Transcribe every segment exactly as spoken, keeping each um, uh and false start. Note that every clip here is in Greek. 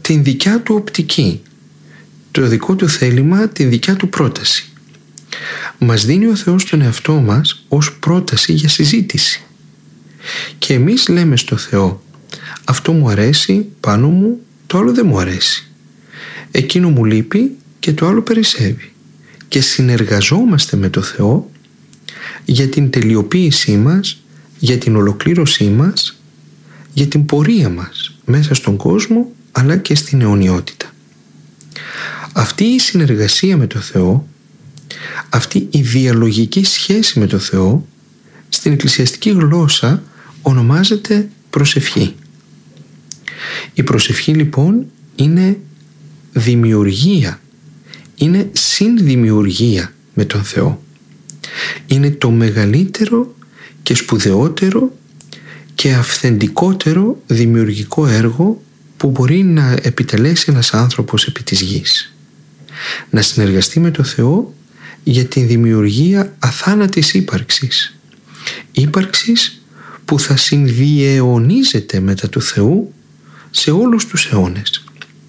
την δικιά του οπτική, το δικό του θέλημα, την δικιά του πρόταση. Μας δίνει ο Θεός τον εαυτό μας ως πρόταση για συζήτηση. Και εμείς λέμε στο Θεό, αυτό μου αρέσει πάνω μου, το άλλο δεν μου αρέσει. Εκείνο μου λείπει και το άλλο περισσεύει. Και συνεργαζόμαστε με το Θεό για την τελειοποίησή μας, για την ολοκλήρωσή μας, για την πορεία μας μέσα στον κόσμο αλλά και στην αιωνιότητα. Αυτή η συνεργασία με το Θεό, αυτή η διαλογική σχέση με το Θεό, στην εκκλησιαστική γλώσσα ονομάζεται προσευχή. Η προσευχή λοιπόν είναι δημιουργία, είναι συνδημιουργία με τον Θεό. Είναι το μεγαλύτερο και σπουδαιότερο και αυθεντικότερο δημιουργικό έργο που μπορεί να επιτελέσει ένας άνθρωπος επί της γης. Να συνεργαστεί με το Θεό για την δημιουργία αθάνατης ύπαρξης. Ύπαρξης που θα συνδιαιωνίζεται μετά του Θεού σε όλους τους αιώνες.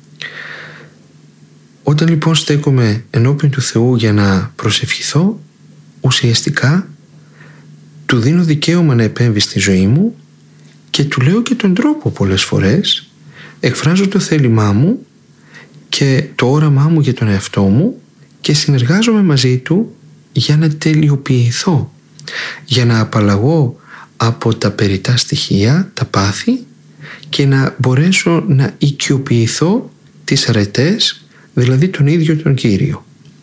Όταν λοιπόν στέκομαι ενώπιον του Θεού για να προσευχηθώ, ουσιαστικά του δίνω δικαίωμα να επέμβει στη ζωή μου και του λέω και τον τρόπο πολλές φορές, εκφράζω το θέλημά μου και το όραμά μου για τον εαυτό μου και συνεργάζομαι μαζί του για να τελειοποιηθώ, για να απαλλαγώ από τα περιττά στοιχεία, τα πάθη και να μπορέσω να οικειοποιηθώ τις αρετές, δηλαδή τον ίδιο τον Κύριο.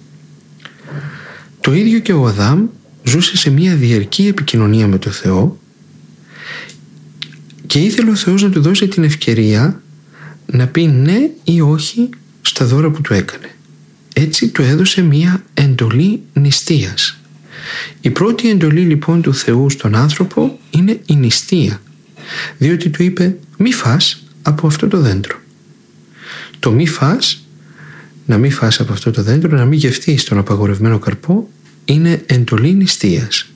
Το ίδιο και ο Αδάμ ζούσε σε μια διαρκή επικοινωνία με το Θεό και ήθελε ο Θεός να του δώσει την ευκαιρία να πει ναι ή όχι στα δώρα που του έκανε. Έτσι του έδωσε μια εντολή νηστείας. Η πρώτη εντολή λοιπόν του Θεού στον άνθρωπο είναι η νηστεία, διότι του είπε μη φας από αυτό το δέντρο. Το μη φας, να μη φας από αυτό το δέντρο, να μην γευτείς τον απαγορευμένο καρπό, είναι εντολή νηστείας.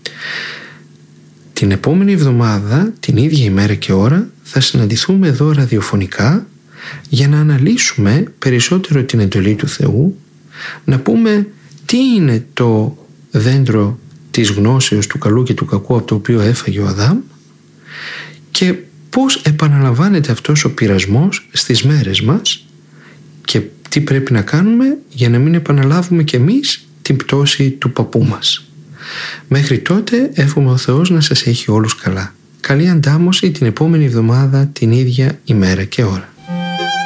Την επόμενη εβδομάδα, την ίδια ημέρα και ώρα, θα συναντηθούμε εδώ ραδιοφωνικά για να αναλύσουμε περισσότερο την εντολή του Θεού, να πούμε τι είναι το δέντρο της γνώσεως του καλού και του κακού από το οποίο έφαγε ο Αδάμ και πώς επαναλαμβάνεται αυτός ο πειρασμός στις μέρες μας και τι πρέπει να κάνουμε για να μην επαναλάβουμε κι εμείς την πτώση του παππού μας. Μέχρι τότε εύχομαι ο Θεός να σας έχει όλους καλά. Καλή αντάμωση την επόμενη εβδομάδα την ίδια ημέρα και ώρα.